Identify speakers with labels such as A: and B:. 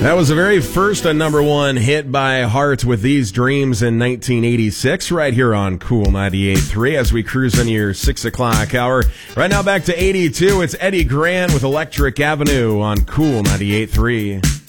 A: That was the very first number one hit by Heart with These Dreams in 1986, right here on Cool 98.3 as we cruise on your 6 o'clock hour. Right now back to 82, it's Eddie Grant with Electric Avenue on Cool 98.3.